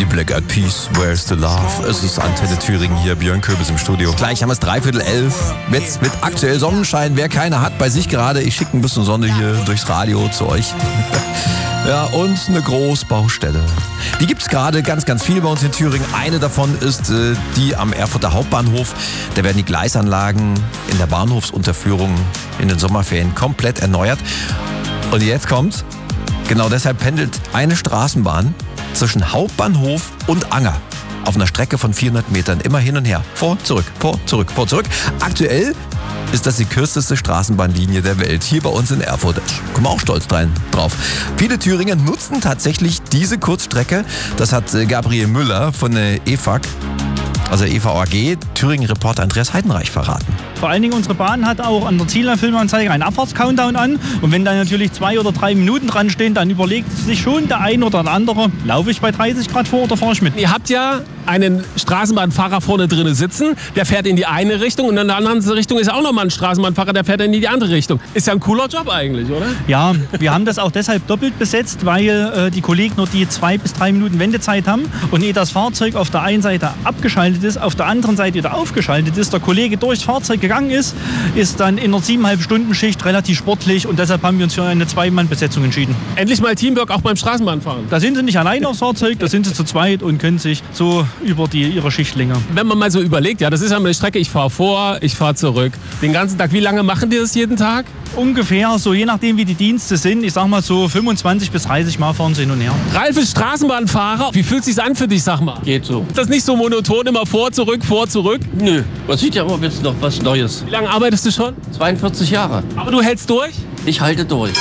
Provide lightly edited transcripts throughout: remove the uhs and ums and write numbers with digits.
Die Black Eyed Peas, Where's the Love? Es ist Antenne Thüringen hier, Björn Köbis im Studio. Gleich haben wir es 10:45. Jetzt mit aktuell Sonnenschein. Wer keine hat bei sich gerade, ich schicke ein bisschen Sonne hier durchs Radio zu euch. Ja, und eine Großbaustelle. Die gibt's gerade ganz, ganz viel bei uns in Thüringen. Eine davon ist die am Erfurter Hauptbahnhof. Da werden die Gleisanlagen in der Bahnhofsunterführung in den Sommerferien komplett erneuert. Und jetzt kommt's. Genau deshalb pendelt eine Straßenbahn zwischen Hauptbahnhof und Anger auf einer Strecke von 400 Metern immer hin und her. Vor, zurück, vor, zurück, vor, zurück. Aktuell ist das die kürzeste Straßenbahnlinie der Welt hier bei uns in Erfurt. Da kommen wir auch stolz drauf. Viele Thüringer nutzen tatsächlich diese Kurzstrecke. Das hat Gabriel Müller von der EVAG, also EVAG, Thüringen-Reporter Andreas Heidenreich verraten. Vor allen Dingen unsere Bahn hat auch an der Zielfilmanzeige einen Abfahrts-Countdown an. Und wenn da natürlich 2 oder 3 Minuten dran stehen, dann überlegt sich schon der ein oder der andere, laufe ich bei 30 Grad vor oder fahre ich mit? Ihr habt ja einen Straßenbahnfahrer vorne drin sitzen, der fährt in die eine Richtung und in der anderen Richtung ist auch nochmal ein Straßenbahnfahrer, der fährt in die andere Richtung. Ist ja ein cooler Job eigentlich, oder? Ja, wir haben das auch deshalb doppelt besetzt, weil die Kollegen nur die 2 bis 3 Minuten Wendezeit haben. Und ehe das Fahrzeug auf der einen Seite abgeschaltet ist, auf der anderen Seite wieder aufgeschaltet ist, der Kollege durchs Fahrzeug gegangen ist dann in einer 7,5-Stunden-Schicht relativ sportlich und deshalb haben wir uns für eine 2-Mann-Besetzung entschieden. Endlich mal Teamwork auch beim Straßenbahnfahren. Da sind sie nicht allein aufs Fahrzeug, da sind sie zu zweit und können sich so über ihre Schichtlänge. Wenn man mal so überlegt, ja, das ist ja eine Strecke, ich fahre vor, ich fahre zurück. Den ganzen Tag, wie lange machen die das jeden Tag? Ungefähr, so je nachdem wie die Dienste sind, ich sag mal so 25 bis 30 Mal fahren sie hin und her. Ralf ist Straßenbahnfahrer. Wie fühlt es sich an für dich, sag mal? Geht so. Ist das nicht so monoton, immer vor, zurück, vor, zurück? Nö, man sieht ja immer jetzt noch was Neues. Wie lange arbeitest du schon? 42 Jahre. Aber du hältst durch? Ich halte durch.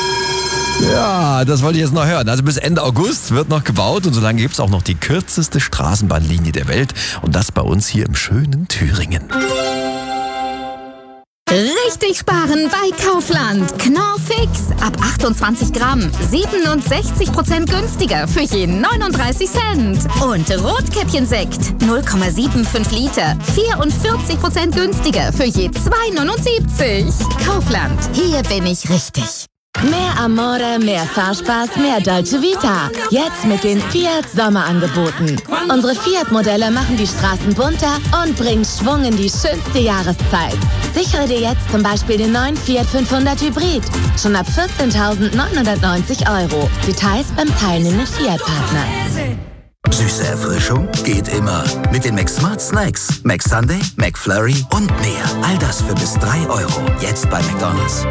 Ja, das wollte ich jetzt noch hören. Also bis Ende August wird noch gebaut und solange gibt es auch noch die kürzeste Straßenbahnlinie der Welt. Und das bei uns hier im schönen Thüringen. Richtig sparen bei Kaufland. Knorr Fix. Ab 28 Gramm. 67% günstiger für je 39 Cent. Und Rotkäppchensekt. 0,75 Liter. 44% günstiger für je 2,79. Kaufland. Hier bin ich richtig. Mehr Amore, mehr Fahrspaß, mehr Dolce Vita. Jetzt mit den Fiat Sommerangeboten. Unsere Fiat-Modelle machen die Straßen bunter und bringen Schwung in die schönste Jahreszeit. Sichere dir jetzt zum Beispiel den neuen Fiat 500 Hybrid. Schon ab 14.990 €. Details beim teilnehmenden Fiat-Partner. Süße Erfrischung geht immer. Mit den McSmart Snacks. McSunday, McFlurry und mehr. All das für bis 3 €. Jetzt bei McDonald's.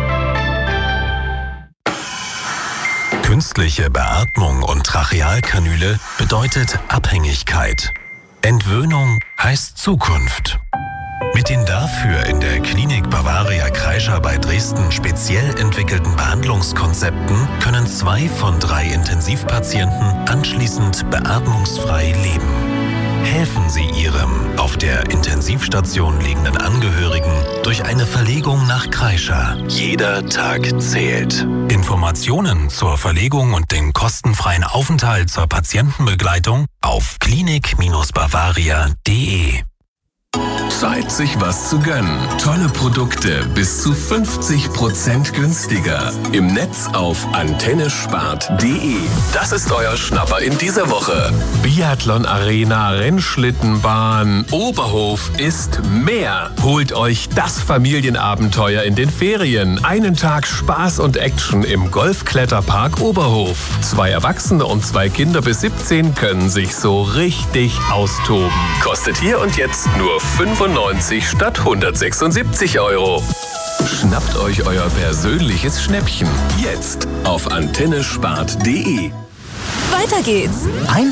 Künstliche Beatmung und Trachealkanüle bedeutet Abhängigkeit. Entwöhnung heißt Zukunft. Mit den dafür in der Klinik Bavaria Kreischer bei Dresden speziell entwickelten Behandlungskonzepten können 2 von 3 Intensivpatienten anschließend beatmungsfrei leben. Helfen Sie Ihrem auf der Intensivstation liegenden Angehörigen durch eine Verlegung nach Kreischer. Jeder Tag zählt. Informationen zur Verlegung und den kostenfreien Aufenthalt zur Patientenbegleitung auf klinik-bavaria.de. Zeit, sich was zu gönnen. Tolle Produkte bis zu 50% günstiger. Im Netz auf antennespart.de. Das ist euer Schnapper in dieser Woche. Biathlon Arena, Rennschlittenbahn, Oberhof ist mehr. Holt euch das Familienabenteuer in den Ferien. Einen Tag Spaß und Action im Golfkletterpark Oberhof. 2 Erwachsene und 2 Kinder bis 17 können sich so richtig austoben. Kostet hier und jetzt nur 95 statt 176 €. Schnappt euch euer persönliches Schnäppchen. Jetzt auf antennespart.de. Weiter geht's.